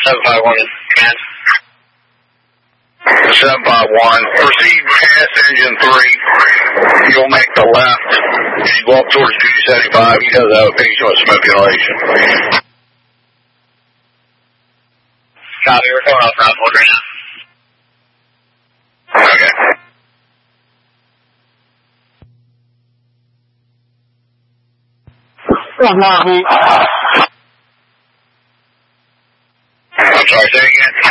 751 is command. 751, proceed past engine 3. You'll make the left. And you go up towards Duty 75. He does have a patient with smoke inhalation. Copy, we're coming off Route 4 right now. Okay. I'm sorry, say it again.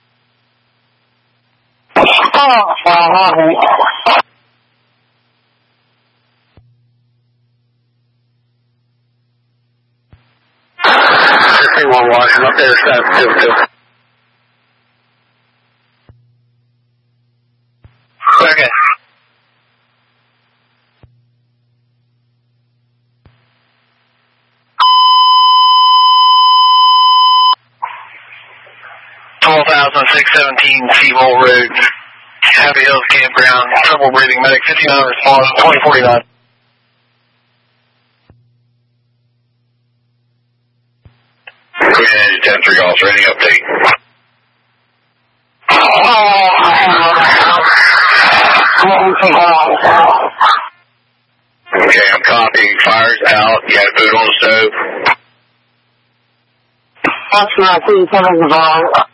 We're watching up there, 722. Okay. Seaville Road, Happy Hills Campground, trouble breathing medic, 59 response, 2049. Queen Engine 10-3, officer, any update? Okay, I'm copying. Fires out. You had food on the stove. That's not